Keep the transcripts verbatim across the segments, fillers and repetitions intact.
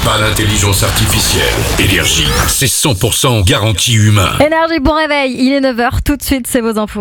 Pas d'intelligence artificielle. Énergie, c'est cent pour cent garantie humain. Énergie, bon réveil, il est neuf heures, tout de suite c'est vos infos.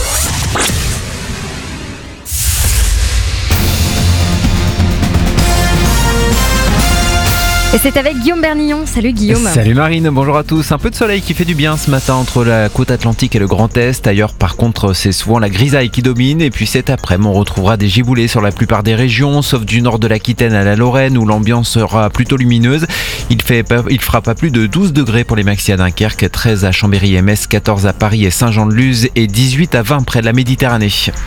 Et c'est avec Guillaume Bernillon. Salut Guillaume. Salut Marine, bonjour à tous. Un peu de soleil qui fait du bien ce matin entre la côte atlantique et le Grand Est. Ailleurs par contre c'est souvent la grisaille qui domine. Et puis cet après-midi on retrouvera des giboulées sur la plupart des régions, sauf du nord de l'Aquitaine à la Lorraine où l'ambiance sera plutôt lumineuse. Il fait pas, il fera pas plus de douze degrés pour les maxi à Dunkerque, treize à Chambéry et Metz, quatorze à Paris et Saint-Jean-de-Luz et dix-huit à vingt près de la Méditerranée.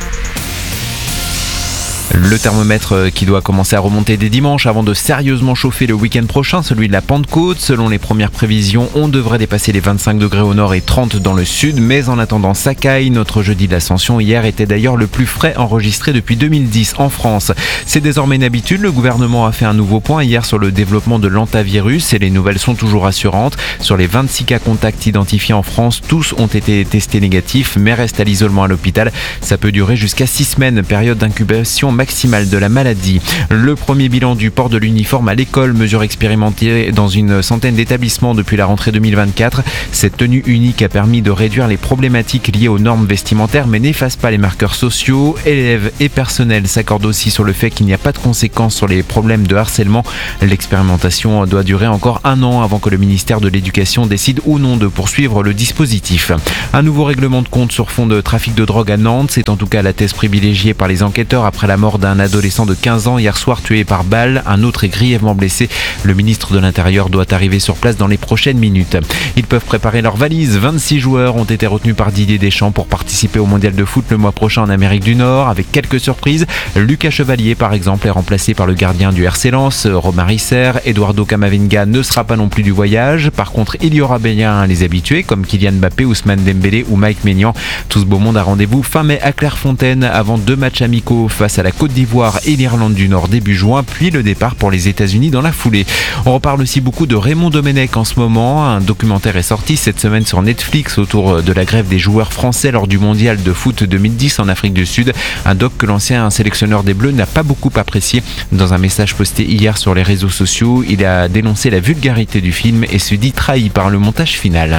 Le thermomètre qui doit commencer à remonter dès dimanche avant de sérieusement chauffer le week-end prochain, celui de la Pentecôte. Selon les premières prévisions, on devrait dépasser les vingt-cinq degrés au nord et trente dans le sud. Mais en attendant, ça caille. Notre jeudi de l'Ascension hier était d'ailleurs le plus frais enregistré depuis deux mille dix en France. C'est désormais une habitude. Le gouvernement a fait un nouveau point hier sur le développement de l'hantavirus et les nouvelles sont toujours rassurantes. Sur les vingt-six cas contacts identifiés en France, tous ont été testés négatifs mais restent à l'isolement à l'hôpital. Ça peut durer jusqu'à six semaines, période d'incubation maximale de la maladie. Le premier bilan du port de l'uniforme à l'école, mesure expérimentée dans une centaine d'établissements depuis la rentrée deux mille vingt-quatre. Cette tenue unique a permis de réduire les problématiques liées aux normes vestimentaires mais n'efface pas les marqueurs sociaux. Élèves et personnel s'accordent aussi sur le fait qu'il n'y a pas de conséquences sur les problèmes de harcèlement. L'expérimentation doit durer encore un an avant que le ministère de l'Éducation décide ou non de poursuivre le dispositif. Un nouveau règlement de compte sur fond de trafic de drogue à Nantes, c'est en tout cas la thèse privilégiée par les enquêteurs après la mort d'un adolescent de quinze ans hier soir tué par balle. Un autre est grièvement blessé. Le ministre de l'Intérieur doit arriver sur place dans les prochaines minutes. Ils peuvent préparer leurs valises. vingt-six joueurs ont été retenus par Didier Deschamps pour participer au mondial de foot le mois prochain en Amérique du Nord, avec quelques surprises. Lucas Chevalier, par exemple, est remplacé par le gardien du R C Lens, Romain Risser. Eduardo Camavinga ne sera pas non plus du voyage. Par contre, il y aura bien les habitués, comme Kylian Mbappé, Ousmane Dembélé ou Mike Maignan. Tout ce beau monde a rendez-vous fin mai à Clairefontaine avant deux matchs amicaux face à la Côte d'Ivoire et l'Irlande du Nord début juin, puis le départ pour les États-Unis dans la foulée. On reparle aussi beaucoup de Raymond Domenech en ce moment. Un documentaire est sorti cette semaine sur Netflix autour de la grève des joueurs français lors du mondial de foot deux mille dix en Afrique du Sud. Un doc que l'ancien sélectionneur des Bleus n'a pas beaucoup apprécié. Dans un message posté hier sur les réseaux sociaux, il a dénoncé la vulgarité du film et se dit trahi par le montage final.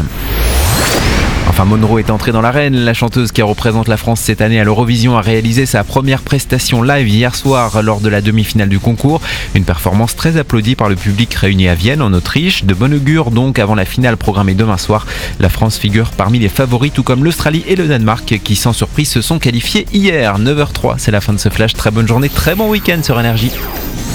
Enfin, Monroe est entrée dans l'arène. La chanteuse qui représente la France cette année à l'Eurovision a réalisé sa première prestation live hier soir lors de la demi-finale du concours. Une performance très applaudie par le public réuni à Vienne, en Autriche. De bon augure donc avant la finale programmée demain soir. La France figure parmi les favoris, tout comme l'Australie et le Danemark qui, sans surprise, se sont qualifiés hier. neuf heures zéro trois, c'est la fin de ce flash. Très bonne journée, très bon week-end sur Énergie.